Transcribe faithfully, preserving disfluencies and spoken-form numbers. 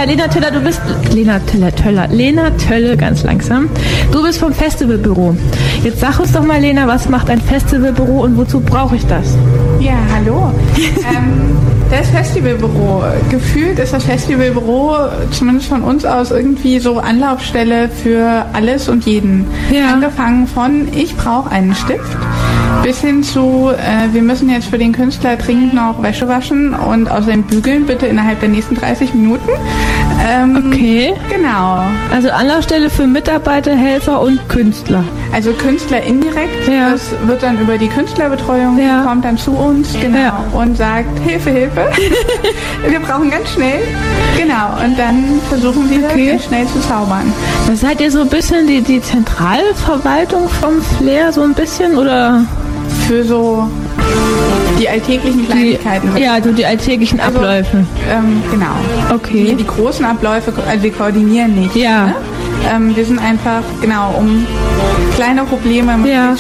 Lena Töller, du bist... Lena Töller, Töller, Lena Tölle, ganz langsam. Du bist vom Festivalbüro. Jetzt sag uns doch mal, Lena, was macht ein Festivalbüro und wozu brauche ich das? Ja, hallo. ähm, das Festivalbüro. Gefühlt ist das Festivalbüro, zumindest von uns aus, irgendwie so Anlaufstelle für alles und jeden. Ja. Angefangen von, ich brauche einen Stift, bis hin zu, äh, wir müssen jetzt für den Künstler dringend noch Wäsche waschen und außerdem bügeln, bitte innerhalb der nächsten dreißig Minuten. Ähm, Okay. Genau. Also Anlaufstelle für Mitarbeiter, Helfer und Künstler. Also Künstler indirekt, Ja. das wird dann über die Künstlerbetreuung, Ja. die kommt dann zu uns, genau, Ja. und sagt, Hilfe, Hilfe, wir brauchen ganz schnell, genau, und dann versuchen wir Okay. ganz schnell zu zaubern. Das seid ihr so ein bisschen die, die Zentralverwaltung vom Flair, so ein bisschen, oder? Für so die alltäglichen Die, Kleinigkeiten. ja, so die alltäglichen Also, Abläufe. Ähm, genau. Okay. Die, die großen Abläufe, also wir koordinieren nicht. Ja. Ne? Ähm, wir sind einfach, genau, um kleine Probleme Ja.